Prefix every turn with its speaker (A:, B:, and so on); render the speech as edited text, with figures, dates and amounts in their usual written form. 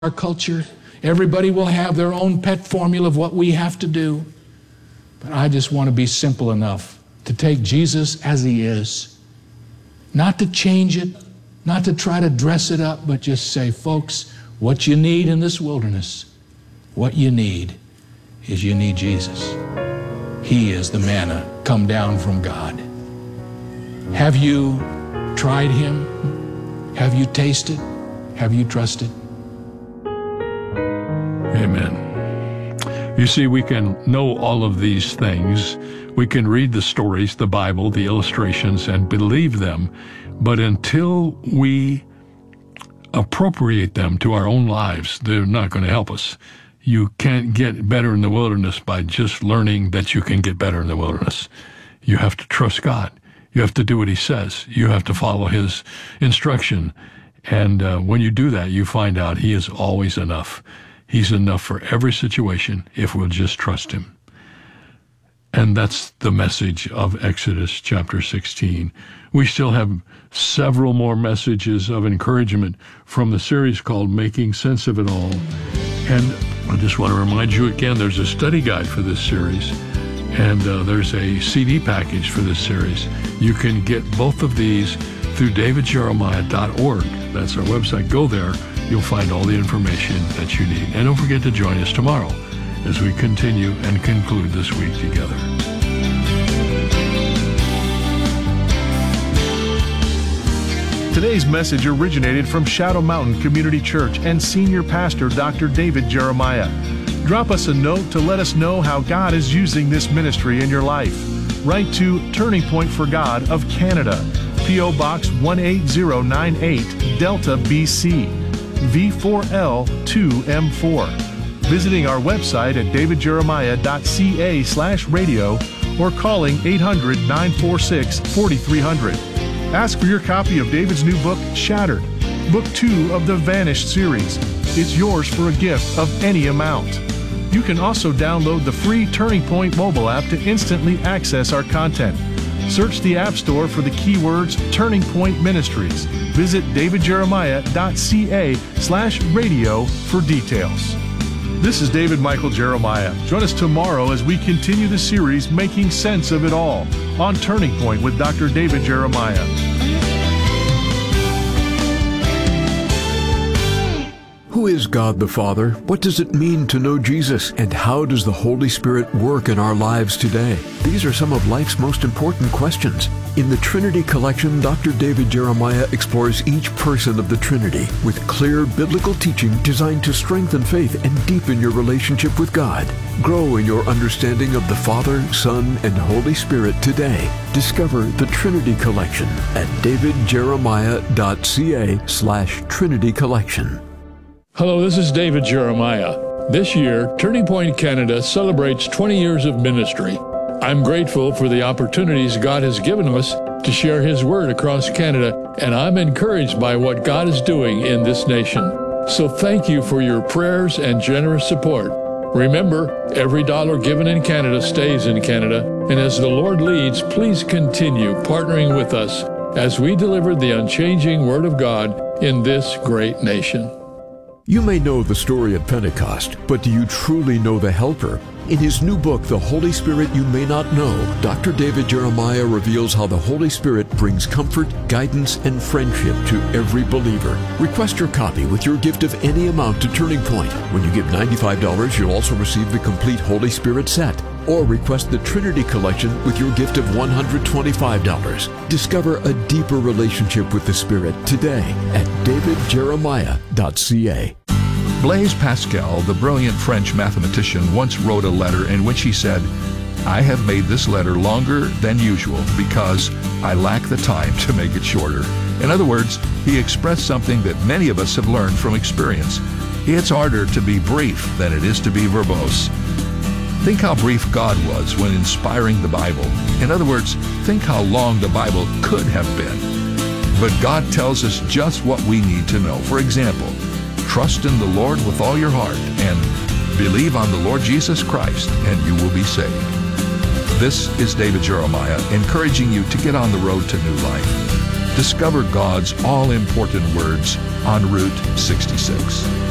A: our culture. Everybody will have their own pet formula of what we have to do. But I just want to be simple enough to take Jesus as he is. Not to change it, not to try to dress it up, but just say, folks, what you need in this wilderness, what you need is you need Jesus. He is the manna come down from God. Have you tried him? Have you tasted? Have you trusted?
B: Amen. You see, we can know all of these things. We can read the stories, the Bible, the illustrations, and believe them. But until we appropriate them to our own lives, they're not going to help us. You can't get better in the wilderness by just learning that you can get better in the wilderness. You have to trust God. You have to do what he says. You have to follow his instruction. And when you do that, you find out he is always enough. He's enough for every situation if we'll just trust him. And that's the message of Exodus chapter 16. We still have several more messages of encouragement from the series called Making Sense of It All. And I just want to remind you again, there's a study guide for this series, and there's a CD package for this series. You can get both of these through davidjeremiah.org. That's our website. Go there. You'll find all the information that you need. And don't forget to join us tomorrow as we continue and conclude this week together.
C: Today's message originated from Shadow Mountain Community Church and Senior Pastor Dr. David Jeremiah. Drop us a note to let us know how God is using this ministry in your life. Write to Turning Point for God of Canada, P.O. Box 18098, Delta, BC, V4L 2M4. Visiting our website at davidjeremiah.ca/radio or calling 800-946-4300. Ask for your copy of David's new book, Shattered, Book 2 of the Vanished series. It's yours for a gift of any amount. You can also download the free Turning Point mobile app to instantly access our content. Search the App Store for the keywords Turning Point Ministries. Visit davidjeremiah.ca/radio for details. This is David Michael Jeremiah. Join us tomorrow as we continue the series Making Sense of It All on Turning Point with Dr. David Jeremiah.
D: Who is God the Father? What does it mean to know Jesus? And how does the Holy Spirit work in our lives today? These are some of life's most important questions. In the Trinity Collection, Dr. David Jeremiah explores each person of the Trinity with clear biblical teaching designed to strengthen faith and deepen your relationship with God. Grow in your understanding of the Father, Son, and Holy Spirit today. Discover the Trinity Collection at davidjeremiah.ca/Trinity Collection.
B: Hello, this is David Jeremiah. This year, Turning Point Canada celebrates 20 years of ministry. I'm grateful for the opportunities God has given us to share his word across Canada, and I'm encouraged by what God is doing in this nation. So thank you for your prayers and generous support. Remember, every dollar given in Canada stays in Canada, and as the Lord leads, please continue partnering with us as we deliver the unchanging Word of God in this great nation.
D: You may know the story of Pentecost, but do you truly know the Helper? In his new book, The Holy Spirit You May Not Know, Dr. David Jeremiah reveals how the Holy Spirit brings comfort, guidance, and friendship to every believer. Request your copy with your gift of any amount to Turning Point. When you give $95, you'll also receive the complete Holy Spirit set. Or request the Trinity Collection with your gift of $125. Discover a deeper relationship with the Spirit today at davidjeremiah.ca.
E: Blaise Pascal, the brilliant French mathematician, once wrote a letter in which he said, "I have made this letter longer than usual because I lack the time to make it shorter." In other words, he expressed something that many of us have learned from experience. It's harder to be brief than it is to be verbose. Think how brief God was when inspiring the Bible. In other words, think how long the Bible could have been. But God tells us just what we need to know. For example, trust in the Lord with all your heart and believe on the Lord Jesus Christ and you will be saved. This is David Jeremiah encouraging you to get on the road to new life. Discover God's all-important words on Route 66.